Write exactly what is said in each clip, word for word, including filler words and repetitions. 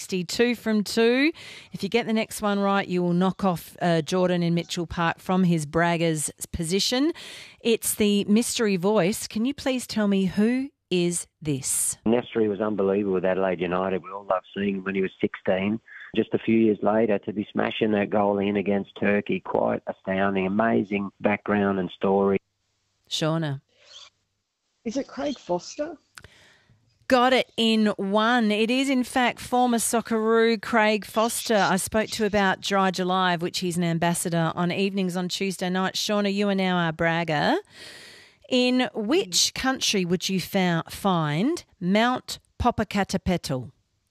Dusty. Two from two. If you get the next one right, you will knock off uh, Jordan in Mitchell Park from his bragger's position. It's the mystery voice. Can you please tell me who is this? Nestri was unbelievable with Adelaide United. We all loved seeing him when he was sixteen. Just a few years later, to be smashing that goal in against Turkey, quite astounding, amazing background and story. Shauna. Is it Craig Foster? Got it in one. It is, in fact, former Socceroo Craig Foster. I spoke to about Dry July, of which he's an ambassador on evenings on Tuesday night. Shauna, you are now our bragger. In which country would you fa- find Mount Popocatépetl?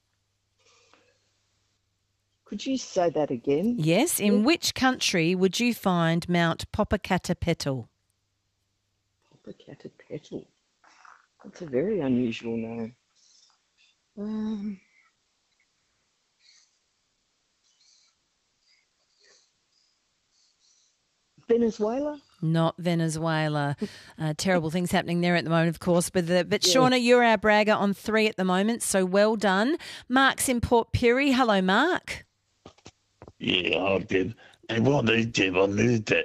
Could you say that again? Yes. In which country would you find Mount Popocatépetl? Popocatépetl. That's a very unusual name. Um, Venezuela? Not Venezuela. Uh, terrible things happening there at the moment, of course. But, the, but yeah. Shauna, you're our bragger on three at the moment, so well done. Mark's in Port Pirie. Hello, Mark. Yeah, I did. And what I did, I knew that.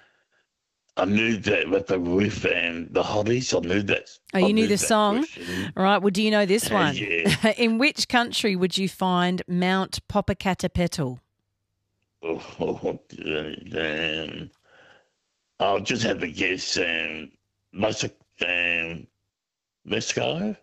I knew that with the roof and the hobbies. I knew that. Oh, you I knew, knew the song? Question. All right. Well, do you know this Uh, one? yeah. In which country would you find Mount Popocatépetl? Oh, oh, damn. I'll just have to guess. Um, Mexico. Um, Mexico?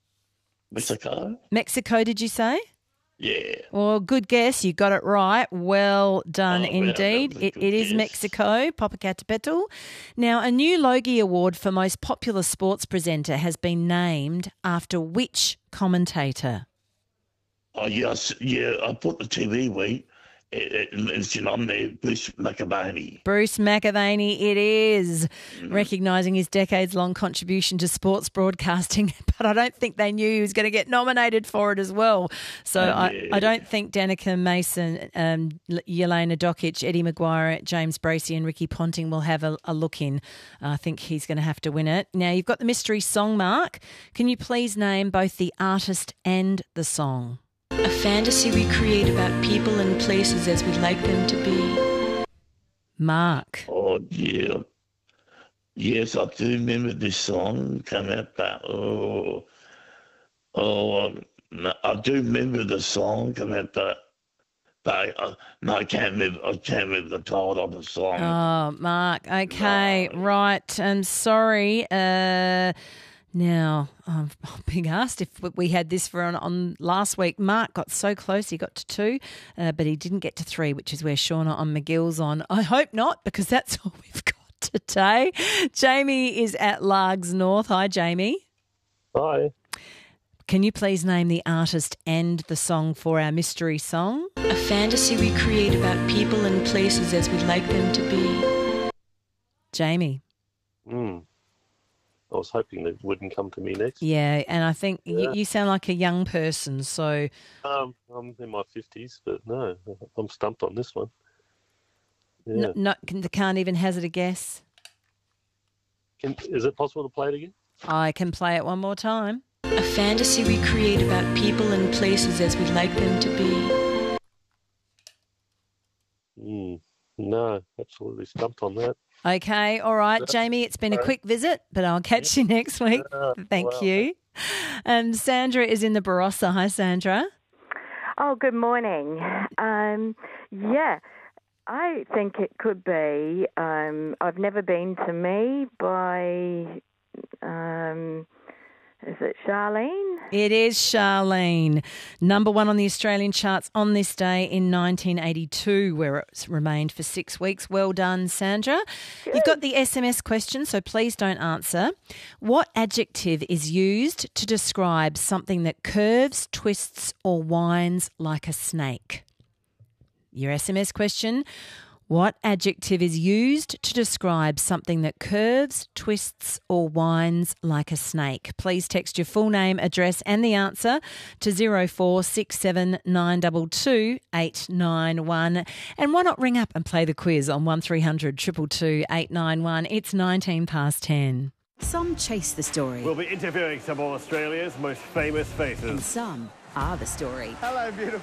Mexico? Mexico, did you say? Yeah. Well, good guess. You got it right. Well done Oh, well, indeed. that was a It, good it is guess. Mexico, Popocatépetl. Now, a new Logie Award for most popular sports presenter has been named after which commentator? Oh, yes. Yeah, I put the T V week. It, it, it's on there, Bruce McAvaney. Bruce McAvaney it is, mm. recognising his decades-long contribution to sports broadcasting, but I don't think they knew he was going to get nominated for it as well. So Oh, I, yeah. I don't think Danica Mason, um, Yelena Dokic, Eddie Maguire, James Bracey and Ricky Ponting will have a, a look in. Uh, I think he's going to have to win it. Now, you've got the mystery song, Mark. Can you please name both the artist and the song? A fantasy we create about people and places as we'd like them to be. Mark. Oh, yeah. Yes, I do remember this song come out back. Oh, oh, um, no, I do remember the song come out back. But uh, no, I can't remember. I can't remember the title of the song. Oh, Mark. Okay, No. right. I'm sorry. Uh, now, I'm being asked if we had this for on, on last week. Mark got so close. He got to two, uh, but he didn't get to three, which is where Shauna on McGill's on. I hope not, because that's all we've got today. Jamie is at Largs North. Hi, Jamie. Hi. Can you please name the artist and the song for our mystery song? A fantasy we create about people and places as we'd like them to be. Jamie. Hmm. I was hoping that wouldn't come to me next. Yeah, and I think Yeah. you, you sound like a young person, so... Um, I'm in my fifties, but no, I'm stumped on this one. Yeah. N- not, can, can't even hazard a guess. Can, is it possible to play it again? I can play it one more time. A fantasy we create about people and places as we'd like them to be. Hmm. No, absolutely stumped on that. Okay, all right, Jamie, it's been a quick visit, but I'll catch you next week. Uh, Thank wow. you. And Sandra is in the Barossa. Hi, Sandra. Oh, good morning. Um, yeah, I think it could be um, I've Never Been to Me by, um, is it Charlene? It is Charlene. Number one on the Australian charts on this day in nineteen eighty-two, where it's remained for six weeks. Well done, Sandra. Good. You've got the S M S question, so please don't answer. What adjective is used to describe something that curves, twists or winds like a snake? Your S M S question. What adjective is used to describe something that curves, twists or winds like a snake? Please text your full name, address and the answer to zero four six seven nine two two eight nine one. And why not ring up and play the quiz on one three hundred two two two eight nine one. It's nineteen past ten. Some chase the story. We'll be interviewing some of Australia's most famous faces. And some are the story. Hello, beautiful